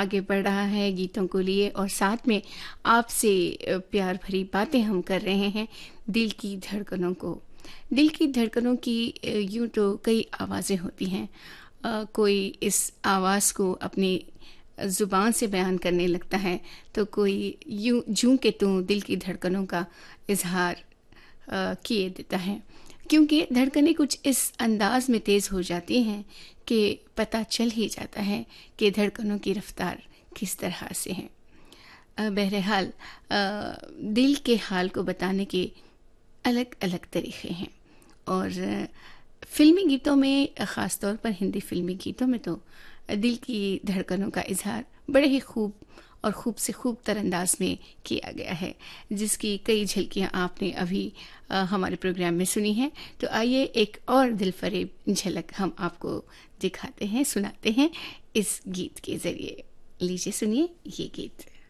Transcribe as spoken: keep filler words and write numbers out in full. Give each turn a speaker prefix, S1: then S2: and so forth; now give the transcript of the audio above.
S1: आगे बढ़ रहा है गीतों को लिए, और साथ में आपसे प्यार भरी बातें हम कर रहे हैं दिल की धड़कनों को। दिल की धड़कनों की यूं तो कई आवाज़ें होती हैं, अ, कोई इस आवाज़ को अपनी ज़ुबान से बयान करने लगता है, तो कोई यूं जूं के तूं दिल की धड़कनों का इजहार अ, किए देता है, क्योंकि धड़कनें कुछ इस अंदाज में तेज़ हो जाती हैं कि पता चल ही जाता है कि धड़कनों की रफ्तार किस तरह से है। अ, बहरहाल अ, दिल के हाल को बताने के अलग अलग तरीक़े हैं, और फ़िल्मी गीतों में, ख़ास तौर पर हिंदी फ़िल्मी गीतों में तो दिल की धड़कनों का इज़हार बड़े ही खूब और खूब से खूब तर अंदाज में किया गया है, जिसकी कई झलकियाँ आपने अभी अ, हमारे प्रोग्राम में सुनी हैं। तो आइए एक और दिलफरेब झलक हम आपको दिखाते हैं, सुनाते हैं इस गीत के ज़रिए। लीजिए सुनिए ये गीत।